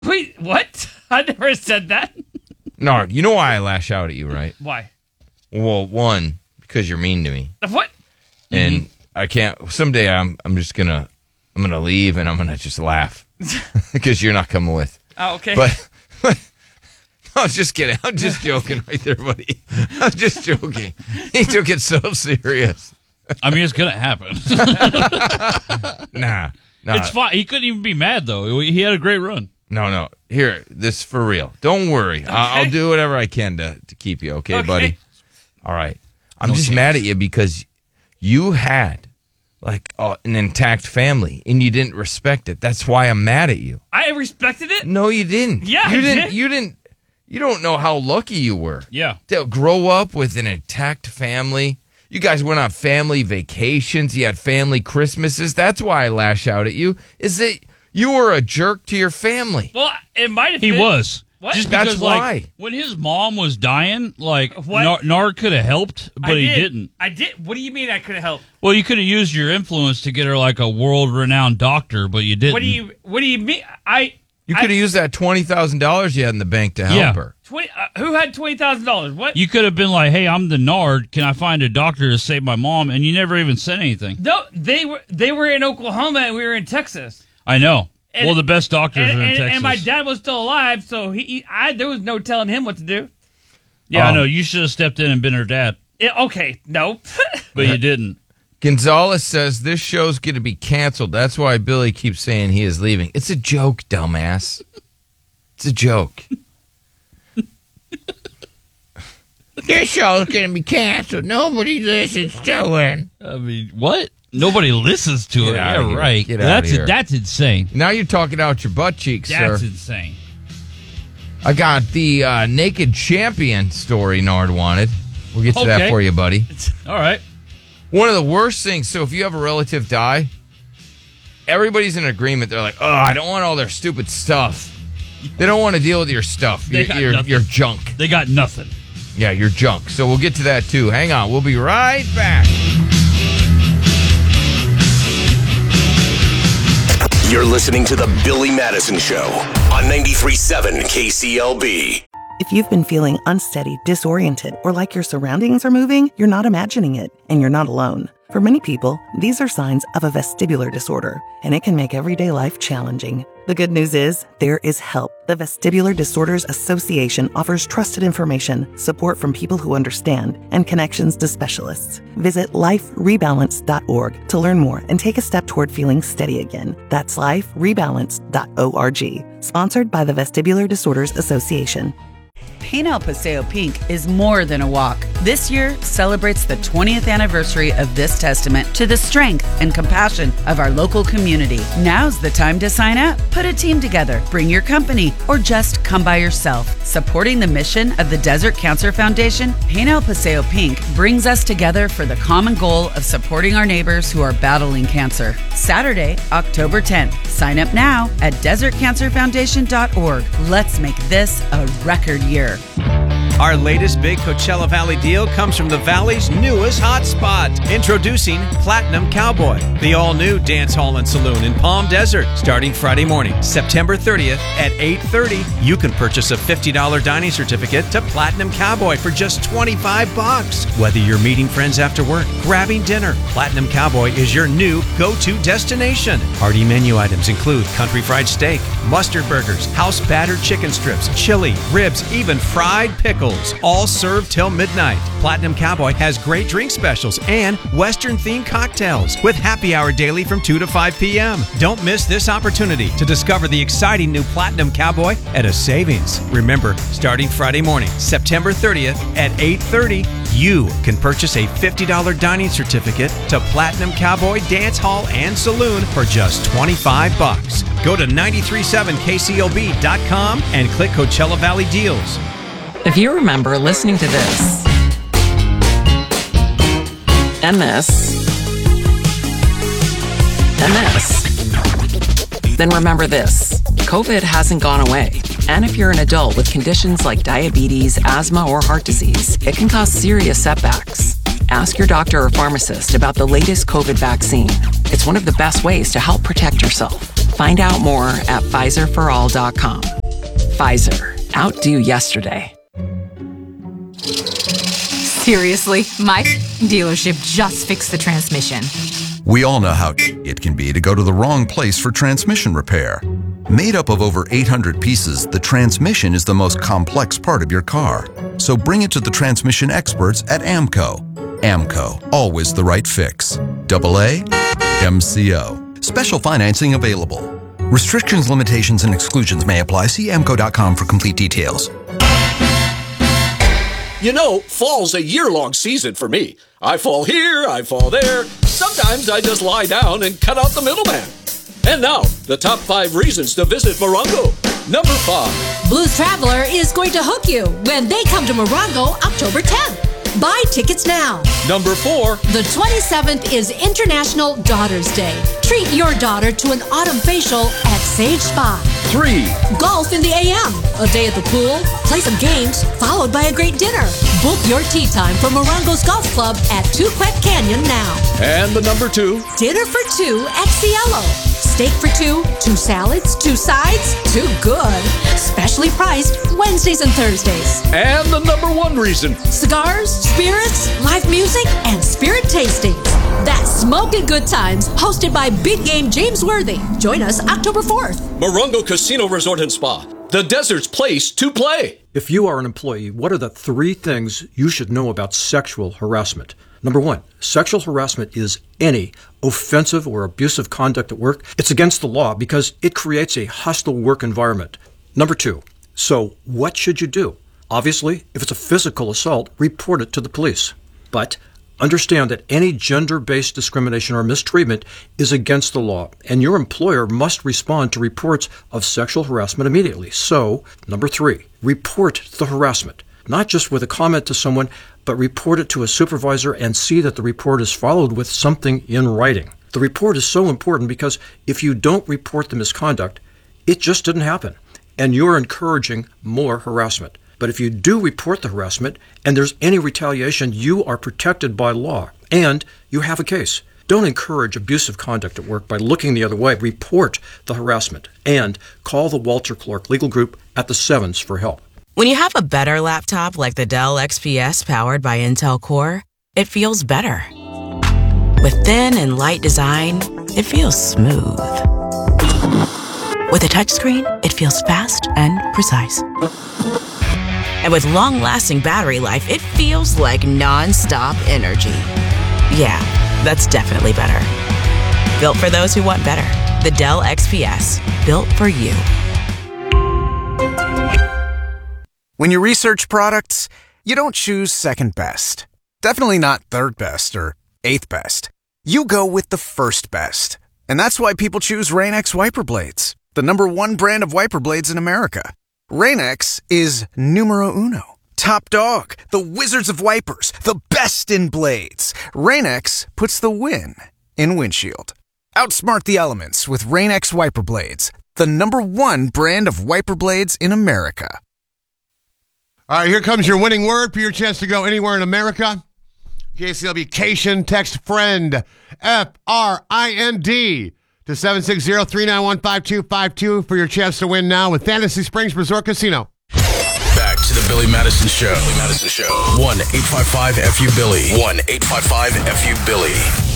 Wait, what? I never said that. Nard, you know why I lash out at you, right? Why? Well, one, because you're mean to me. What? And I can't. Someday I'm gonna leave and I'm gonna just laugh because you're not coming with. Oh, okay. But I was just kidding. I'm just joking right there, buddy. I'm just joking. He took it so serious. I mean, it's gonna happen. Nah. It's fine. He couldn't even be mad though. He had a great run. No. Here, this for real. Don't worry. Okay. I'll do whatever I can to keep you, okay, buddy? All right. I'm just mad at you because you had like an intact family and you didn't respect it. That's why I'm mad at you. I respected it? No, you didn't. Yeah, you I didn't. did. You didn't. You don't know how lucky you were. Yeah. To grow up with an intact family. You guys went on family vacations. You had family Christmases. That's why I lash out at you. Is that you were a jerk to your family. Well, it might have He been. was. What? Just That's because, why. when his mom was dying, What? Nard could have helped, but he didn't. I did. What do you mean I could have helped? Well, you could have used your influence to get her like a world-renowned doctor, but you didn't. What do you mean? You could have used that $20,000 you had in the bank to help her. Who had $20,000? What? You could have been like, "Hey, I'm the Nard. Can I find a doctor to save my mom?" And you never even said anything. No, they were in Oklahoma and we were in Texas. I know. And- well, the best doctors are in Texas. And my dad was still alive, so there was no telling him what to do. Yeah, I know. You should have stepped in and been her dad, Okay, no. but you didn't. Gonzalez says this show's going to be canceled. That's why Billy keeps saying he is leaving. It's a joke, dumbass. It's a joke. This show's going to be canceled. Nobody listens to it. I mean, what? Nobody listens to it. Get outta Yeah, here. right. Get outta here. That's insane. Now you're talking out your butt cheeks, That's sir. insane. I got the naked champion story Nard wanted. We'll get to that Okay. for you, buddy. All right. One of the worst things, so if you have a relative die, everybody's in agreement. They're like, oh, I don't want all their stupid stuff. They don't want to deal with your stuff, They got your nothing. junk. They got nothing. Yeah, your junk. So we'll get to that too. Hang on. We'll be right back. You're listening to The Billy Madison Show on 93.7 KCLB. If you've been feeling unsteady, disoriented, or like your surroundings are moving, you're not imagining it, and you're not alone. For many people, these are signs of a vestibular disorder, and it can make everyday life challenging. The good news is, there is help. The Vestibular Disorders Association offers trusted information, support from people who understand, and connections to specialists. Visit liferebalance.org to learn more and take a step toward feeling steady again. That's liferebalance.org. Sponsored by the Vestibular Disorders Association. Pain El Paseo Pink is more than a walk. This year celebrates the 20th anniversary of this testament to the strength and compassion of our local community. Now's the time to sign up. Put a team together, bring your company, or just come by yourself. Supporting the mission of the Desert Cancer Foundation, Pain El Paseo Pink brings us together for the common goal of supporting our neighbors who are battling cancer. Saturday, October 10th. Sign up now at desertcancerfoundation.org. Let's make this a record year. Our latest big Coachella Valley deal comes from the Valley's newest hotspot. Introducing Platinum Cowboy, the all-new dance hall and saloon in Palm Desert. Starting Friday morning, September 30th at 8:30, you can purchase a $50 dining certificate to Platinum Cowboy for just $25. Whether you're meeting friends after work, grabbing dinner, Platinum Cowboy is your new go-to destination. Hearty menu items include country fried steak, mustard burgers, house battered chicken strips, chili, ribs, even fried pickles. All served till midnight. Platinum Cowboy has great drink specials and Western-themed cocktails with happy hour daily from 2 to 5 p.m. Don't miss this opportunity to discover the exciting new Platinum Cowboy at a savings. Remember, starting Friday morning, September 30th at 8:30, you can purchase a $50 dining certificate to Platinum Cowboy Dance Hall and Saloon for just $25. Go to 937kclb.com and click Coachella Valley Deals. If you remember listening to this, and this, and this, then remember this. COVID hasn't gone away. And if you're an adult with conditions like diabetes, asthma, or heart disease, it can cause serious setbacks. Ask your doctor or pharmacist about the latest COVID vaccine. It's one of the best ways to help protect yourself. Find out more at PfizerForAll.com. Pfizer. Outdo yesterday. Seriously, my dealership just fixed the transmission. We all know how it can be to go to the wrong place for transmission repair. Made up of over 800 pieces, the transmission is the most complex part of your car. So bring it to the transmission experts at AMCO. AMCO, always the right fix. AA MCO. Special financing available. Restrictions, limitations, and exclusions may apply. See AMCO.com for complete details. You know, fall's a year-long season for me. I fall here, I fall there. Sometimes I just lie down and cut out the middleman. And now, the top 5 reasons to visit Morongo. Number 5. Blues Traveler is going to hook you when they come to Morongo October 10th. Buy tickets now. Number 4. The 27th is International Daughter's Day. Treat your daughter to an autumn facial at Sage Spa. 3. Golf in the AM. A day at the pool, play some games, followed by a great dinner. Book your tea time for Morongo's Golf Club at Tuquet Canyon now. And the number 2. Dinner for 2 at Cielo. Steak for 2, 2 salads, 2 sides, 2 good. Specially priced Wednesdays and Thursdays. And the number 1 reason. Cigars, spirits, live music, and spirit tastings. That's Smoking Good Times, hosted by Big Game James Worthy. Join us October 4th. Morongo Casino Resort and Spa. The desert's place to play. If you are an employee, what are the 3 things you should know about sexual harassment? Number 1, sexual harassment is any offensive or abusive conduct at work. It's against the law because it creates a hostile work environment. Number 2, so what should you do? Obviously, if it's a physical assault, report it to the police. But understand that any gender-based discrimination or mistreatment is against the law, and your employer must respond to reports of sexual harassment immediately. So, number 3, report the harassment. Not just with a comment to someone, but report it to a supervisor and see that the report is followed with something in writing. The report is so important because if you don't report the misconduct, it just didn't happen, and you're encouraging more harassment. But if you do report the harassment and there's any retaliation, you are protected by law and you have a case. Don't encourage abusive conduct at work by looking the other way. Report the harassment and call the Walter Clark Legal Group at the 7s for help. When you have a better laptop like the Dell XPS powered by Intel Core, it feels better. With thin and light design, it feels smooth. With a touchscreen, it feels fast and precise. And with long-lasting battery life, it feels like non-stop energy. Yeah, that's definitely better. Built for those who want better. The Dell XPS, built for you. When you research products, you don't choose second best. Definitely not third best or eighth best. You go with the first best. And that's why people choose Rain-X wiper blades, the #1 brand of wiper blades in America. Rain-X is numero uno. Top dog, the wizards of wipers, the best in blades. Rain-X puts the win in windshield. Outsmart the elements with Rain-X wiper blades, the #1 brand of wiper blades in America. All right, here comes your winning word for your chance to go anywhere in America. KCLB-cation, text FRIEND, FRIND, to 760-391-5252 for your chance to win now with Fantasy Springs Resort Casino. Back to the Billy Madison Show. 1-855-FU-BILLY. 1-855-FU-BILLY.